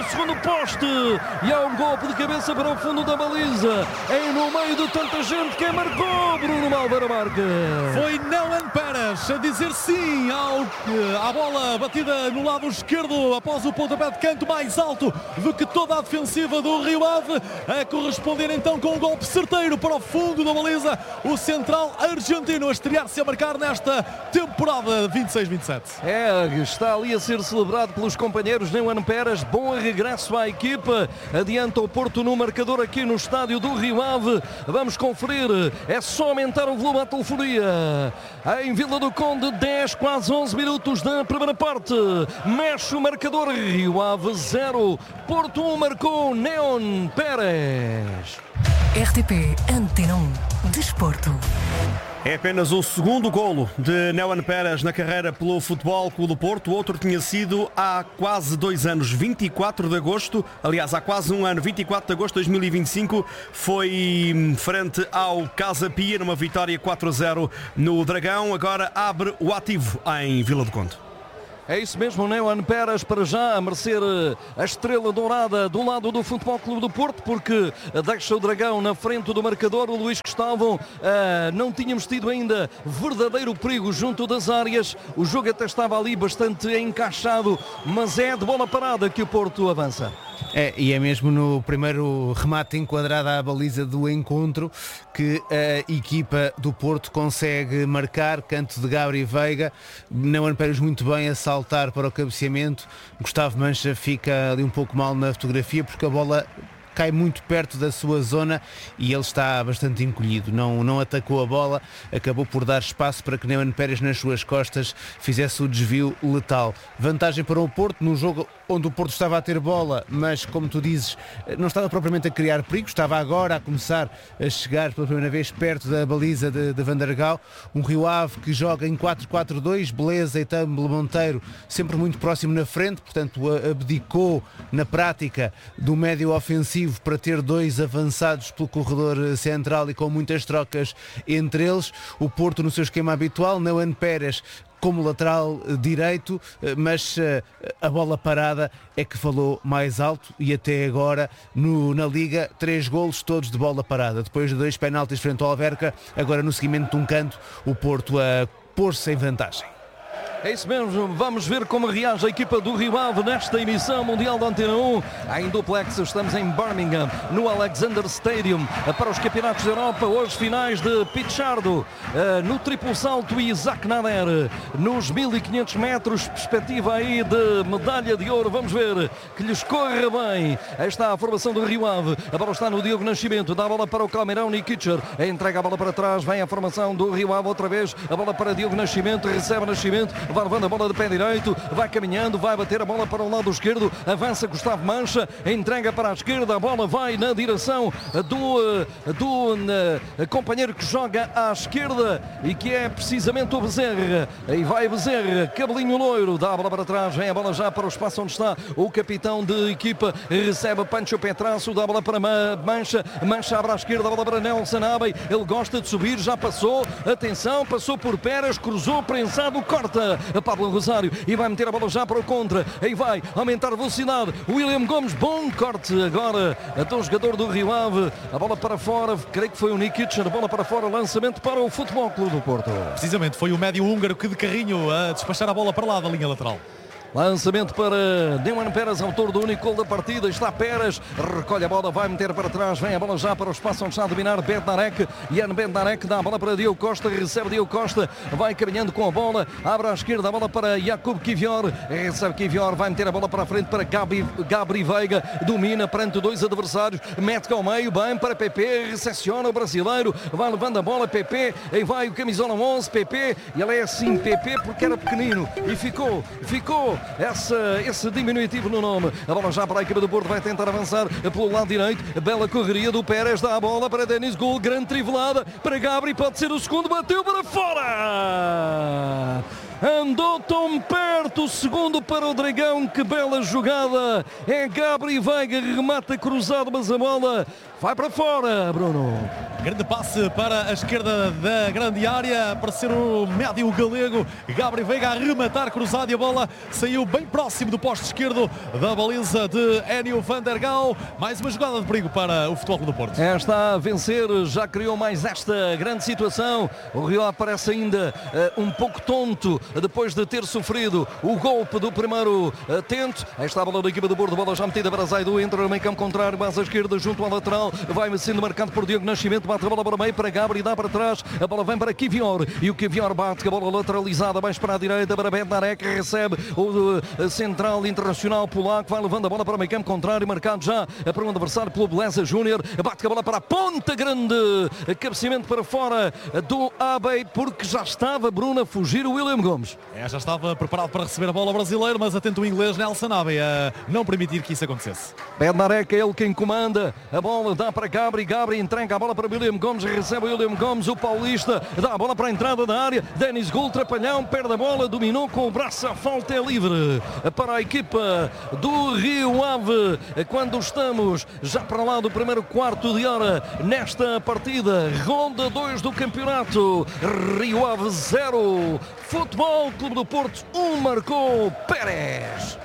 o segundo poste e há um golpe de cabeça para o fundo da baliza. É no meio de tanta gente que marcou Bruno Álvaro Marques. Foi Neuen Pérez a dizer sim à bola batida no lado esquerdo após o pontapé de canto mais alto do que toda a defensiva do Rio Ave, a corresponder então com um golpe certeiro para o fundo da baliza, o central argentino a estrear-se a marcar nesta temporada 26-27. Está ali a ser celebrado pelos companheiros. Neuen Pérez, bom regresso à equipa, adianta o Porto no marcador aqui no estádio do Rio Ave. Vamos conferir, é só aumentar o volume à telefonia. Em Vila do Conde, 10, quase 11 minutos da primeira parte, mexe o marcador. Rio Ave 0, Porto 1, marcou Neuen Pérez. RTP Antena 1 Desporto. É apenas o segundo golo de Neuen Pérez na carreira pelo Futebol Clube do Porto. O outro tinha sido há quase 2 anos, 24 de agosto, aliás, há quase um ano, 24 de agosto de 2025, foi frente ao Casa Pia, numa vitória 4-0 no Dragão. Agora abre o ativo em Vila do Conde. É isso mesmo, Neuen Pérez para já a merecer a estrela dourada do lado do Futebol Clube do Porto, porque deixa o Dragão na frente do marcador. O Luís Gustavo, não tínhamos tido ainda verdadeiro perigo junto das áreas. O jogo até estava ali bastante encaixado, mas é de bola parada que o Porto avança. E é mesmo no primeiro remate enquadrado à baliza do encontro que a equipa do Porto consegue marcar. Canto de Gabri Veiga, Neuen Pérez muito bem a saltar para o cabeceamento. Gustavo Mancha fica ali um pouco mal na fotografia porque a bola cai muito perto da sua zona e ele está bastante encolhido, não atacou a bola, acabou por dar espaço para que Neuen Pérez nas suas costas fizesse o desvio letal. Vantagem para o Porto num jogo onde o Porto estava a ter bola, mas como tu dizes, não estava propriamente a criar perigo, estava agora a começar a chegar pela primeira vez perto da baliza de Van der Gaal. Um Rio Ave que joga em 4-4-2, Beleza e Tâmbulo Monteiro sempre muito próximo na frente, portanto abdicou na prática do médio ofensivo para ter 2 avançados pelo corredor central e com muitas trocas entre eles. O Porto no seu esquema habitual, Neuen Pérez como lateral direito, mas a bola parada é que falou mais alto e até agora na Liga 3 golos todos de bola parada. Depois de 2 penaltis frente ao Alverca, agora no seguimento de um canto, o Porto a pôr-se em vantagem. É isso mesmo, vamos ver como reage a equipa do Rio Ave nesta emissão mundial da Antena 1. Em duplex, estamos em Birmingham, no Alexander Stadium, para os campeonatos da Europa. Hoje finais de Pichardo, no triplo salto, e Isaac Nader nos 1500 metros, perspectiva aí de medalha de ouro. Vamos ver que lhes corra bem. Aí está a formação do Rio Ave, a bola está no Diogo Nascimento, dá a bola para o Calmeirão, Nikicher, entrega a bola para trás, vem a formação do Rio Ave outra vez, a bola para Diogo Nascimento, recebe Nascimento, vai levando a bola de pé direito, vai caminhando, vai bater a bola para o lado esquerdo, avança Gustavo Mancha, entrega para a esquerda, a bola vai na direção do companheiro que joga à esquerda e que é precisamente o Bezerra. Aí vai Bezerra, cabelinho loiro, dá a bola para trás, vem a bola já para o espaço onde está o capitão de equipa, recebe Pancho Petrasso, dá a bola para Mancha, Mancha abre à esquerda, a bola para Nelson Abbey, ele gosta de subir, já passou, atenção, passou por Pérez, cruzou, prensado, corta a Pablo Rosário e vai meter a bola já para o contra. Aí vai aumentar a velocidade. William Gomes, bom corte agora do jogador do Rio Ave. A bola para fora, creio que foi o Nikic, a bola para fora, lançamento para o Futebol Clube do Porto. Precisamente, foi o médio húngaro que de carrinho a despachar a bola para lá da linha lateral. Lançamento para Neuen Pérez, autor do único gol da partida. Está Pérez, recolhe a bola, vai meter para trás, vem a bola já para o espaço onde está a dominar Bednarek. Jan Bednarek dá a bola para Diogo Costa, recebe Diogo Costa, vai caminhando com a bola, abre à esquerda a bola para Jakub Kivior, recebe Kivior, vai meter a bola para a frente para Gabri Veiga, domina perante 2 adversários, mete ao meio, bem para PP, recepciona o brasileiro, vai levando a bola PP, aí vai o camisola 11, PP, e ele é assim PP porque era pequenino e ficou esse diminutivo no nome. A bola já para a equipa do Porto, vai tentar avançar pelo lado direito, bela correria do Pérez, dá a bola para Denis Gol, grande trivelada para Gabri, pode ser o segundo, bateu para fora, andou tão perto, o segundo para o Dragão, que bela jogada, é Gabri Veiga, remata cruzado, mas a bola vai para fora, Bruno. Grande passe para a esquerda da grande área, aparecer o médio galego Gabri Veiga a rematar cruzado e a bola saiu bem próximo do poste esquerdo da baliza de Enio van der Gaal. Mais uma jogada de perigo para o Futebol Clube do Porto. Está a vencer, já criou mais esta grande situação. O Rio Ave parece ainda um pouco tonto depois de ter sofrido o golpe do primeiro tento. Aí está a bola da equipa do Porto, bola já metida para Zaidu, entra no meio campo contrário, base à esquerda junto ao lateral, vai sendo marcado por Diogo Nascimento, bate a bola para o meio para Gabri, dá para trás, a bola vem para Kivior e o Kivior bate, a bola lateralizada, mais para a direita para Bednarek, recebe o central internacional polaco, vai levando a bola para o meio campo contrário, marcado já para um adversário pelo Beleza Júnior, bate a bola para a ponta grande, cabeceamento para fora do Abbey, porque já estava Bruno a fugir o William Gomes. Já estava preparado para receber a bola brasileiro, mas atento o inglês Nelson Abbey a não permitir que isso acontecesse. Bednarek é ele quem comanda, a bola dá para Gabri, Gabri entrega a bola para William Gomes, recebe o William Gomes, o paulista, dá a bola para a entrada da área, Denis Gul, trapalhão, perde a bola, dominou com o braço, a falta é livre para a equipa do Rio Ave, quando estamos já para lá do primeiro quarto de hora nesta partida, ronda 2 do campeonato, Rio Ave 0, Futebol Clube do Porto 1, marcou Pérez.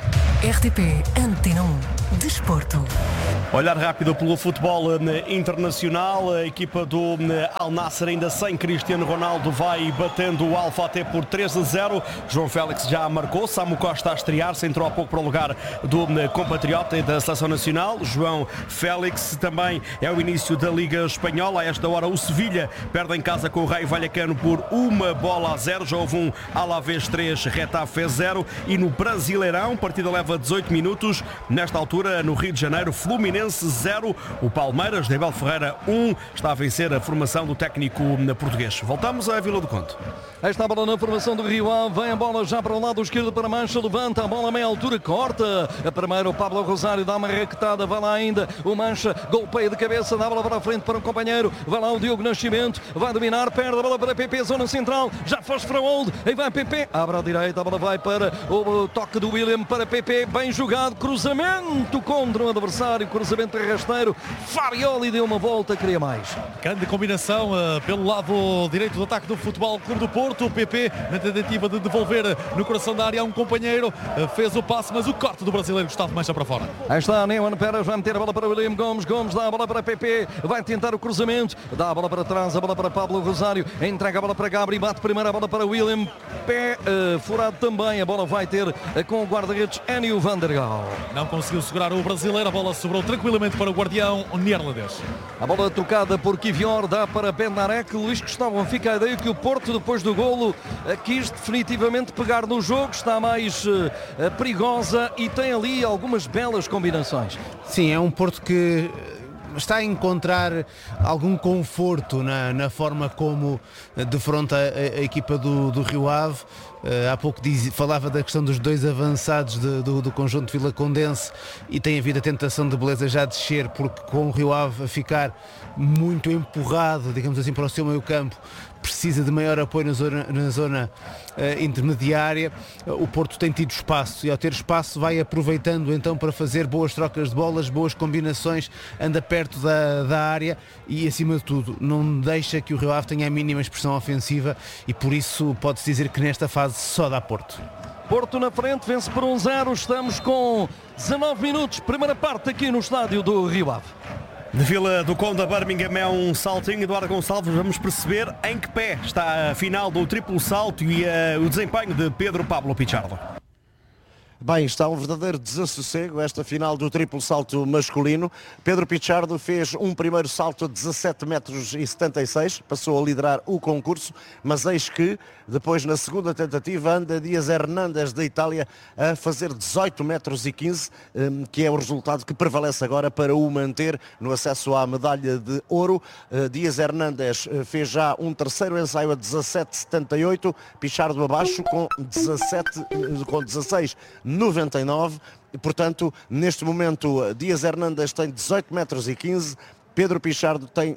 RTP Antena 1 Desporto. Olhar rápido pelo futebol internacional, a equipa do Al Nassr ainda sem Cristiano Ronaldo vai batendo o Al Fateh por 3-0. João Félix já marcou, Samu Costa a estrear-se, entrou há pouco para o lugar do compatriota e da Seleção Nacional. João Félix também é o início da Liga Espanhola. A esta hora o Sevilha perde em casa com o Raio Vallecano por 1-0. Já houve um Alavés 3, Retafe 0. E no Brasileirão, partida leva 18 minutos. Nesta altura, no Rio de Janeiro, Fluminense 0, o Palmeiras de Abel Ferreira 1, está a vencer a formação do técnico português. Voltamos à Vila do Conde. Aí está a bola na formação do Rio Ave, vem a bola já para o lado esquerdo para Mancha, levanta a bola a meia altura, corta, a primeira o Pablo Rosário dá uma raquetada, vai lá ainda o Mancha, golpeia de cabeça, dá a bola para a frente para um companheiro, vai lá o Diogo Nascimento, vai dominar, perde a bola para PP, zona central, já faz para Old, aí vai PP, abre à direita, a bola vai para o toque do William para PP, bem jogado, cruzamento contra um adversário, cruzamento rasteiro, Farioli deu uma volta, queria mais. Grande combinação pelo lado direito do ataque do Futebol Clube do Porto, o PP na tentativa de devolver no coração da área a um companheiro, fez o passe, mas o corte do brasileiro Gustavo Mancha para fora. Aí está, Neumann Pérez vai meter a bola para o William Gomes, Gomes dá a bola para PP, vai tentar o cruzamento, dá a bola para trás, a bola para Pablo Rosário, entrega a bola para Gabri, bate primeiro a bola para William, pé furado também, a bola vai ter com o guarda-redes Enio van der Gaal. Não conseguiu segurar o brasileiro, a bola sobrou tranquilamente para o guardião neerlandês. A bola trocada por Kivior, dá para Bednarek, Luís Gustavo, fica a ideia que o Porto depois do golo quis definitivamente pegar no jogo, está mais perigosa e tem ali algumas belas combinações. Sim, é um Porto que está a encontrar algum conforto na forma como defronta a equipa do Rio Ave. Há pouco falava da questão dos dois avançados do conjunto vilacondense e tem havido a tentação de Beleza já descer, porque com o Rio Ave a ficar muito empurrado, digamos assim, para o seu meio campo, precisa de maior apoio na zona intermediária. O Porto tem tido espaço e ao ter espaço vai aproveitando então para fazer boas trocas de bolas, boas combinações, anda perto da área e acima de tudo não deixa que o Rio Ave tenha a mínima expressão ofensiva e por isso pode-se dizer que nesta fase só dá Porto. Porto na frente, vence por 1-0, estamos com 19 minutos, primeira parte aqui no estádio do Rio Ave. De Vila do Conde a Birmingham é um saltinho. Eduardo Gonçalves, vamos perceber em que pé está a final do triplo salto e o desempenho de Pedro Pablo Pichardo. Bem, está um verdadeiro desassossego esta final do triplo salto masculino. Pedro Pichardo fez um primeiro salto a 17 metros e 76, passou a liderar o concurso, mas eis que depois na segunda tentativa anda Dias Hernandes da Itália a fazer 18 metros e 15, que é o resultado que prevalece agora para o manter no acesso à medalha de ouro. Dias Hernandes fez já um terceiro ensaio a 17,78, Pichardo abaixo com 16,99. Portanto, neste momento, Dias Hernandes tem 18 metros e 15, Pedro Pichardo tem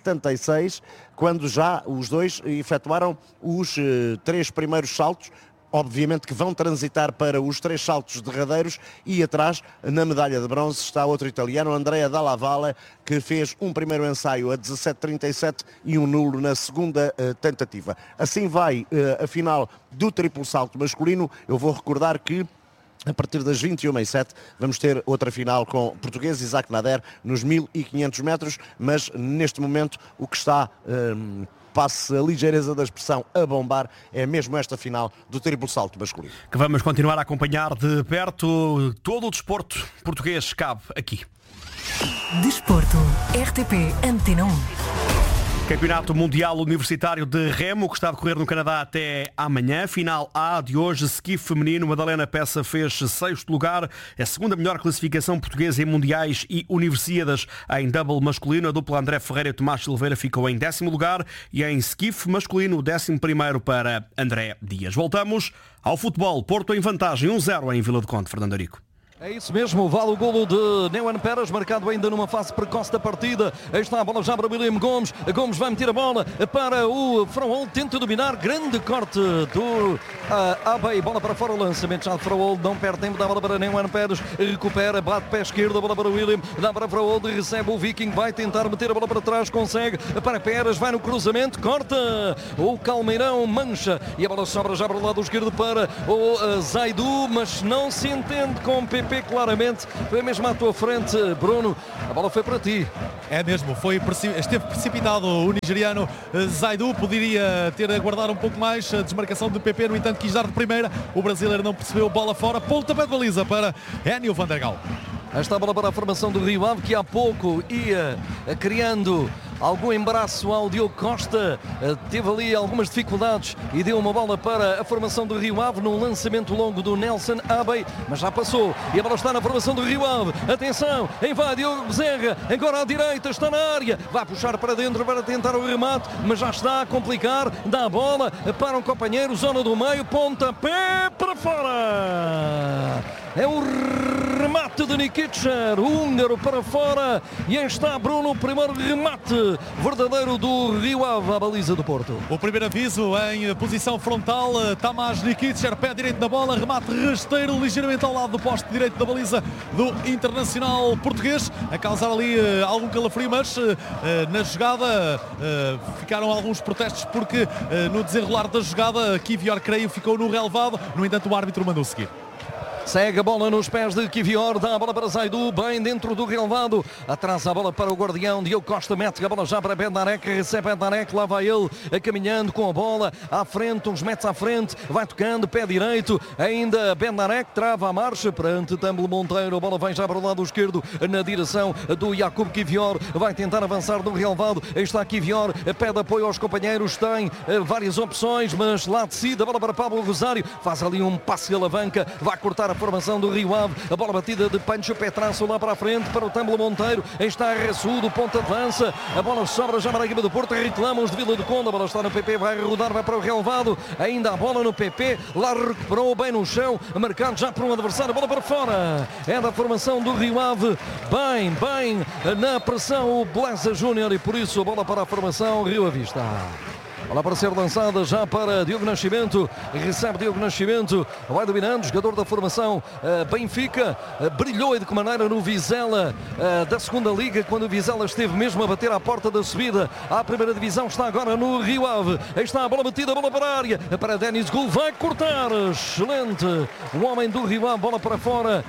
17,76, quando já os dois efetuaram os três primeiros saltos. obviamente que vão transitar para os 3 saltos derradeiros, e atrás, na medalha de bronze, está outro italiano, Andrea Dalla Valle, que fez um primeiro ensaio a 17,37 e um nulo na segunda tentativa. Assim vai a final do triplo salto masculino. Eu vou recordar que a partir das 21h07 vamos ter outra final com o português Isaac Nader nos 1500 metros, mas neste momento o que está, passe a ligeireza da expressão, a bombar, é mesmo esta final do triplo salto masculino. Que vamos continuar a acompanhar de perto. Todo o desporto português cabe aqui. Desporto, RTP Antena 1. Campeonato Mundial Universitário de Remo, que está a decorrer no Canadá até amanhã. Final A de hoje, ski feminino. Madalena Peça fez 6º lugar. É a segunda melhor classificação portuguesa em mundiais e universidades. Em double masculino, a dupla André Ferreira e Tomás Silveira ficou em 10º lugar. E em skiff masculino, 11º para André Dias. Voltamos ao futebol. Porto em vantagem, 1-0 em Vila do Conde. Fernando Arico. É isso mesmo, vale o golo de Neuan Peras, marcado ainda numa fase precoce da partida. Aí está a bola já para William Gomes. Gomes vai meter a bola para o Fraol, tenta dominar, grande corte do Abey, bola para fora, o lançamento já de Fraol, não perde tempo, dá a bola para Neuan Peras, recupera, bate pé esquerdo, a bola para William, dá para Fraol, recebe o Viking, vai tentar meter a bola para trás, consegue, para Peras, vai no cruzamento, corta, o Calmeirão mancha, e a bola sobra já para o lado esquerdo para o Zaidu, mas não se entende com o PP. Claramente, foi mesmo à tua frente, Bruno, a bola foi para ti. É mesmo, esteve precipitado o nigeriano Zaidu, poderia ter aguardado um pouco mais a desmarcação de PP, no entanto quis dar de primeira, o brasileiro não percebeu, bola fora, pontapé de baliza para Enio van der Gaal. Esta bola para a formação do Rio Ave, que há pouco ia criando algum embaraço ao Diogo Costa, teve ali algumas dificuldades e deu uma bola para a formação do Rio Ave num lançamento longo do Nelson Abey, mas já passou e a bola está na formação do Rio Ave. Atenção, vai Diogo Bezerra, agora à direita, está na área, vai puxar para dentro para tentar o remate, mas já está a complicar, dá a bola para um companheiro, zona do meio, pontapé para fora. É o remate de Nikic, o húngaro para fora, e aí está, Bruno, o primeiro remate verdadeiro do Rio Ave à baliza do Porto. O primeiro aviso em posição frontal, Tamás Nikic, pé direito na bola, remate rasteiro ligeiramente ao lado do poste direito da baliza do Internacional português, a causar ali algum calafrio, mas na jogada ficaram alguns protestos porque no desenrolar da jogada Kivior, creio, ficou no relevado, no entanto o árbitro mandou seguir. Segue a bola nos pés de Kivior, dá a bola para Zaidu, bem dentro do relevado, atrás a bola para o guardião, Diogo Costa mete a bola já para Bendarek, recebe Bendarek, lá vai ele, caminhando com a bola, à frente, uns metros à frente, vai tocando, pé direito, ainda Bendarek, trava a marcha, perante Tamble Monteiro, a bola vai já para o lado esquerdo, na direção do Jakub Kivior, vai tentar avançar no relevado, aí está Kivior, pede apoio aos companheiros, tem várias opções, mas lá decide, a bola para Pablo Rosário, faz ali um passe de alavanca, vai cortar a formação do Rio Ave, a bola batida de Pancho Petraço lá para a frente para o Tamble Monteiro, aí está Ressudo, ponta de lança, a bola sobra já para a equipa do Porto, reclamam os de Vila do Conde, a bola está no PP, vai rodar, vai para o relevado, ainda a bola no PP, lá recuperou bem no chão, marcado já por um adversário, a bola para fora, é da formação do Rio Ave, bem na pressão o Blesa Júnior, e por isso a bola para a formação Rio Avista. Bola para ser lançada já para Diogo Nascimento, recebe Diogo Nascimento, vai dominando, jogador da formação Benfica, brilhou de que maneira no Vizela da segunda liga, quando o Vizela esteve mesmo a bater à porta da subida à primeira divisão, está agora no Rio Ave, aí está a bola batida, a bola para a área, para Denis Gul, vai cortar, excelente, o homem do Rio Ave, bola para fora,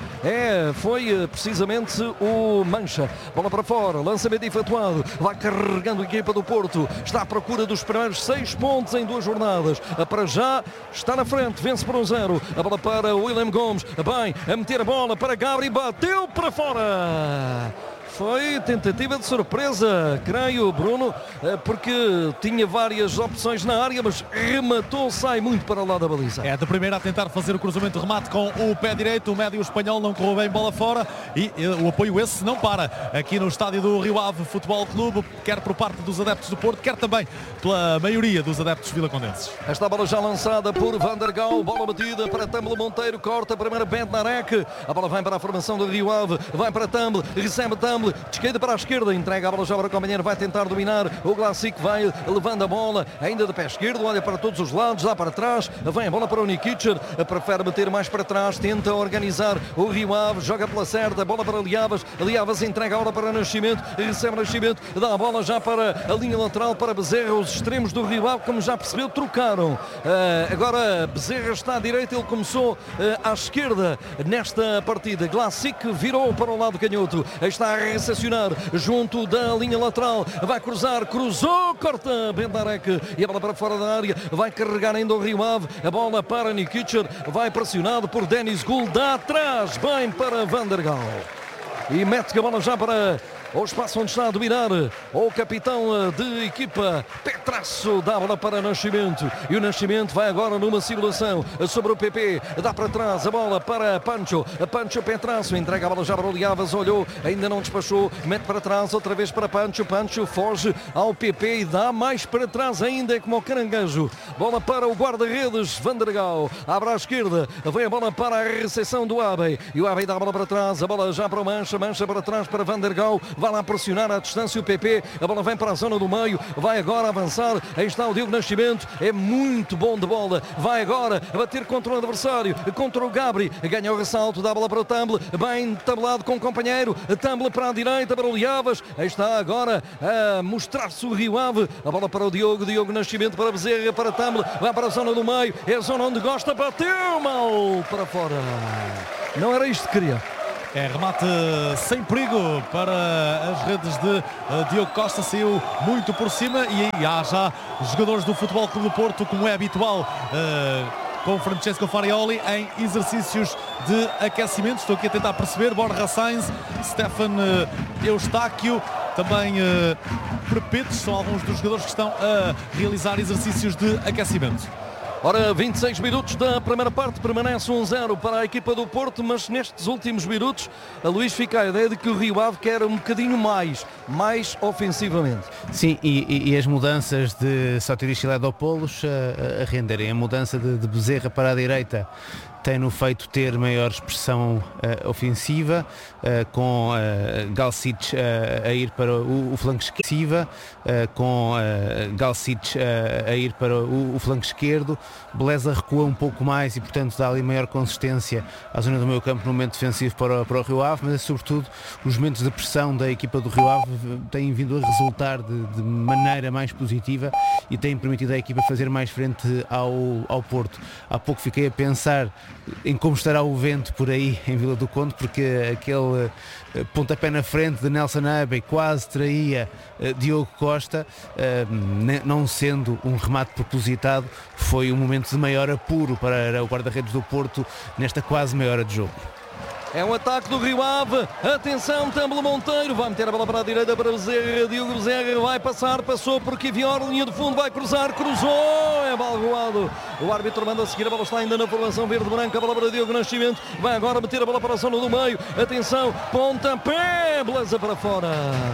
foi precisamente o Mancha, bola para fora, lançamento efetuado, vai carregando a equipa do Porto, está à procura dos primeiros 6 pontos em 2 jornadas. Para já está na frente, vence por 1-0. A bola para William Gomes, bem, a meter a bola para Gabri, bateu para fora. Foi tentativa de surpresa, creio, Bruno, porque tinha várias opções na área, mas rematou, sai muito para lá da baliza. É de primeira a tentar fazer o cruzamento de remate com o pé direito, o médio espanhol não correu bem, bola fora, e o apoio esse não para aqui no estádio do Rio Ave Futebol Clube, quer por parte dos adeptos do Porto, quer também pela maioria dos adeptos vilacondenses. Esta bola já lançada por Van der Gaal, bola batida para Tamble Monteiro, corta a primeira Bendarek, a bola vai para a formação do Rio Ave, vai para Tamble, recebe Tamble, Tamble, de esquerda para a esquerda, entrega a bola já para o companheiro, vai tentar dominar, o Glacic vai levando a bola, ainda de pé esquerdo, olha para todos os lados, lá para trás, vem a bola para o Nikic, prefere meter mais para trás, tenta organizar o Rio Ave, joga pela certa, bola para Liavas, Liavas entrega a bola para Nascimento, recebe Nascimento, dá a bola já para a linha lateral, para Bezerra, os extremos do Rio Ave, como já percebeu, trocaram. Agora Bezerra está à direita, ele começou à esquerda nesta partida. Glacic virou para o lado canhoto, está a recepcionar junto da linha lateral, vai cruzar, cruzou, corta Bendarek e a bola para fora da área, vai carregar ainda o Rio Ave, a bola para Nikic, vai pressionado por Dennis Gould, dá atrás, bem para Van der Gaal e mete a bola já para o espaço onde está a dominar o capitão de equipa, Petrasso, dá a bola para Nascimento e o Nascimento vai agora numa simulação sobre o PP, dá para trás a bola para Pancho, Petrasso entrega a bola já para o Liavas, olhou, ainda não despachou, mete para trás outra vez para Pancho foge ao PP e dá mais para trás ainda, é como o caranguejo, bola para o guarda-redes Van der Gaal, abre à esquerda, vem a bola para a recepção do Abbey e o Abbey dá a bola para trás, a bola já para o Mancha para trás para Van der Gaal, vai lá pressionar à distância o PP, a bola vem para a zona do meio, vai agora avançar, aí está o Diogo Nascimento, é muito bom de bola, vai agora bater contra o adversário, contra o Gabri, ganha o ressalto, dá a bola para o Tamble, bem tabelado com o companheiro, Tamble para a direita, para o Liavas, aí está agora a mostrar-se o Rio Ave, a bola para o Diogo Nascimento, para Bezerra, para Tamble, vai para a zona do meio, é a zona onde gosta, bateu mal para fora, não era isto que queria. É remate sem perigo para as redes de Diogo Costa, saiu muito por cima e aí há já jogadores do Futebol Clube do Porto, como é habitual, com Francesco Farioli em exercícios de aquecimento. Estou aqui a tentar perceber, Borja Sainz, Stefan Eustáquio, também Perpetes, são alguns dos jogadores que estão a realizar exercícios de aquecimento. Ora, 26 minutos da primeira parte, permanece 1-0 para a equipa do Porto, mas nestes últimos minutos a Luís fica a ideia de que o Rio Ave quer um bocadinho mais ofensivamente. Sim, e as mudanças de Sotiris Siledopoulos a renderem. A mudança de Bezerra para a direita tem-no feito ter maior expressão ofensiva, com Galcic a ir para o flanco esquerdo, com Galcic a ir para o flanco esquerdo. Beleza recua um pouco mais e, portanto, dá ali maior consistência à zona do meio campo no momento defensivo para o Rio Ave, mas, sobretudo, os momentos de pressão da equipa do Rio Ave têm vindo a resultar de maneira mais positiva e têm permitido à equipa fazer mais frente ao Porto. Há pouco fiquei a pensar em como estará o vento por aí em Vila do Conde, porque aquele pontapé na frente de Nelson Abbey quase traía Diogo Costa, não sendo um remate propositado, foi um momento de maior apuro para o guarda-redes do Porto nesta quase meia hora de jogo. É um ataque do Rio Ave, atenção, Tamble Monteiro, vai meter a bola para a direita para Bezerra, Diogo Bezerra vai passou por Kivior, linha de fundo, vai cruzou, é balroado, o árbitro manda seguir, a bola está ainda na formação verde-branca, a bola para Diogo Nascimento, vai agora meter a bola para a zona do meio, atenção, pontapé, beleza para fora,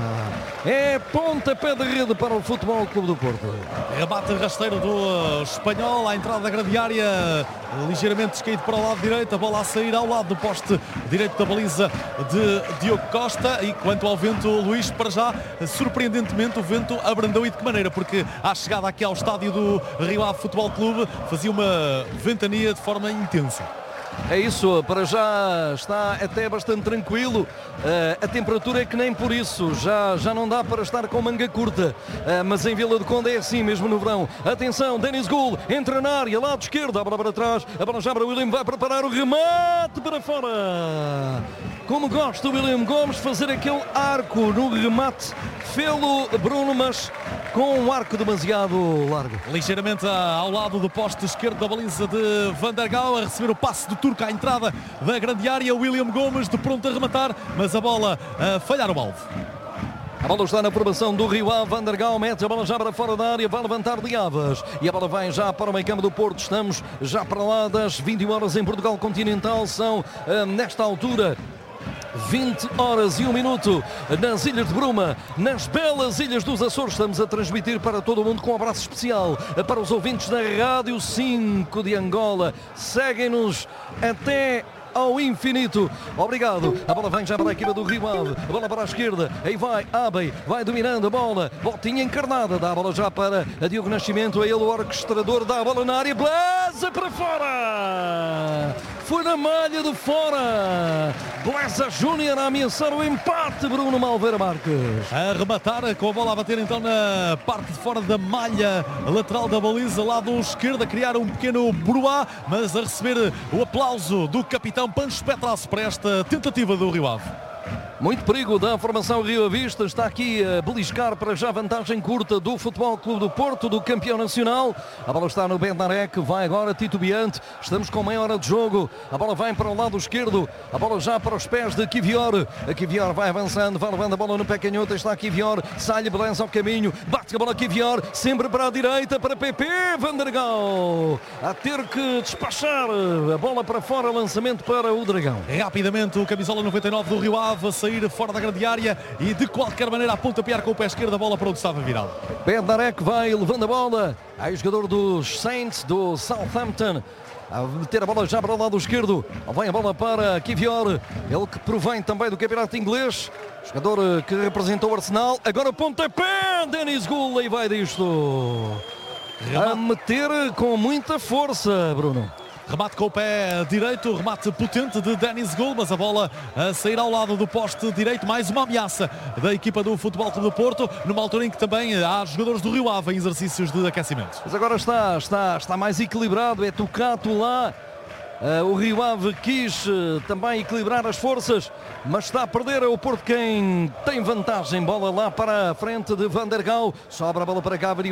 é pontapé de rede para o Futebol Clube do Porto. Rebate rasteiro do espanhol, à entrada da grande área, ligeiramente descaído para o lado direito, a bola a sair ao lado do poste direito da baliza de Diogo Costa. E quanto ao vento, Luís, para já, surpreendentemente, o vento abrandou, e de que maneira? Porque à chegada aqui ao estádio do Rio Ave Futebol Clube fazia uma ventania de forma intensa. É isso, para já está até bastante tranquilo, a temperatura é que nem por isso, já não dá para estar com manga curta, mas em Vila do Conde é assim mesmo no verão. Atenção, Dennis Gould entra na área, lado esquerdo, a bola para trás, a bola já para o William, vai preparar o remate para fora. Como gosta o William Gomes fazer aquele arco no remate, fê-lo Bruno, mas com um arco demasiado largo. Ligeiramente ao lado do poste esquerdo da baliza de Van der Gaal, a receber o passe do Turco à entrada da grande área, William Gomes de pronto a rematar, mas a bola a falhar o alvo. A bola está na formação do Rio Ave, Van der Gaal mete a bola já para fora da área, vai levantar Liavas e a bola vai já para o meio campo do Porto. Estamos já para lá das 21 horas em Portugal Continental, são nesta altura 20 horas e 1 minuto nas Ilhas de Bruma, nas belas Ilhas dos Açores. Estamos a transmitir para todo o mundo com um abraço especial para os ouvintes da Rádio 5 de Angola. Seguem-nos até ao infinito. Obrigado. A bola vem já para a equipa do Rio Ave. A bola para a esquerda. Aí vai Abe, vai dominando a bola. Botinha encarnada. Dá a bola já para a Diogo Nascimento. É ele o orquestrador. Dá a bola na área. Blesa para fora. Foi na malha de fora. Blesa Júnior a ameaçar o empate. Bruno Malveira Marques. A rematar com a bola a bater então na parte de fora da malha lateral da baliza, lado esquerdo, a criar um pequeno bruá, mas a receber o aplauso do capitão Pancho Petras para esta tentativa do Rio Ave. Muito perigo da formação rio-avista. Está aqui a beliscar para já vantagem curta do Futebol Clube do Porto, do campeão nacional. A bola está no Bendarek, vai agora titubeante. Estamos com meia hora de jogo. A bola vai para o lado esquerdo. A bola já para os pés de Kivior. A Kivior vai avançando, vai levando a bola no pé canhoto. Está Kivior, sai-lhe balança ao caminho. Bate a bola Kivior, sempre para a direita, para PP. Vandergal a ter que despachar a bola para fora. Lançamento para o Dragão. Rapidamente o camisola 99 do Rio Ave a sair fora da grande área e de qualquer maneira a pontapear com o pé esquerdo a bola para onde estava virado. Bendarek vai levando a bola. Aí o jogador dos Saints, do Southampton, a meter a bola já para o lado esquerdo. Vem a bola para Kivior, ele que provém também do campeonato inglês. Jogador que representou o Arsenal. Agora pontapé, Denis Gould, e vai disto. A meter com muita força, Bruno. Remate com o pé direito, remate potente de Denis Gould, mas a bola a sair ao lado do poste direito. Mais uma ameaça da equipa do Futebol Clube do Porto, numa altura em que também há jogadores do Rio Ave em exercícios de aquecimento. Mas agora está mais equilibrado, é Tocato lá. O Rio Ave quis também equilibrar as forças, mas está a perder. O Porto quem tem vantagem. Bola lá para a frente de Vandergal. Sobra a bola para Gabriel.